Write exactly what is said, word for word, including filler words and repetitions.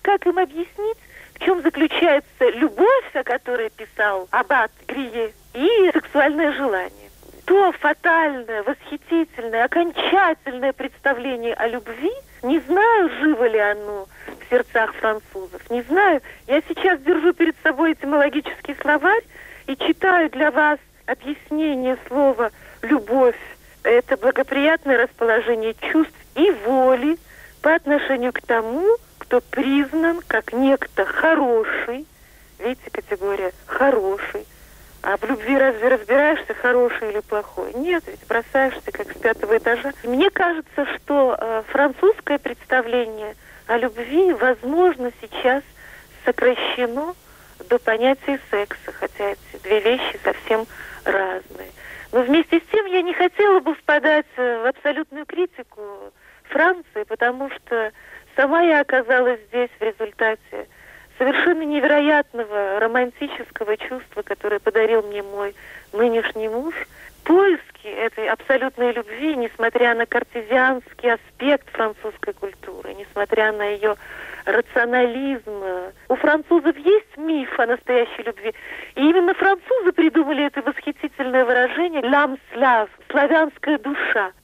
как им объяснить, в чем заключается любовь, о которой писал аббат Грие, и сексуальное желание. То фатальное, восхитительное, окончательное представление о любви, не знаю, живо ли оно в сердцах французов, не знаю. Я сейчас держу перед собой этимологический словарь и читаю для вас объяснение слова «любовь». Это благоприятное расположение чувств и воли по отношению к тому, кто признан как некто хороший. Видите, категория «хороший». А в любви разве разбираешься, хороший или плохой? Нет, ведь бросаешься как с пятого этажа. Мне кажется, что э, французское представление о любви, возможно, сейчас сокращено до понятия секса, хотя эти две вещи совсем разные. Но вместе с тем я не хотела бы впадать в абсолютную критику Франции, потому что сама я оказалась здесь в результате совершенно невероятного романтического чувства, которое подарил мне мой нынешний муж. Поиски этой абсолютной любви, несмотря на картезианский аспект французской культуры, несмотря на ее рационализм. У французов есть миф о настоящей любви. И именно французы придумали это восхитительное выражение «l'âme slave» — «славянская душа».